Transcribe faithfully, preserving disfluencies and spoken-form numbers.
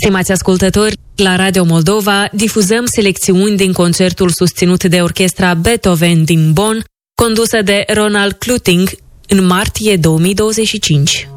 Stimați ascultători, la Radio Moldova difuzăm selecțiuni din concertul susținut de orchestra Beethoven din Bonn, condusă de Ronald Kluting, în martie două mii douăzeci și cinci.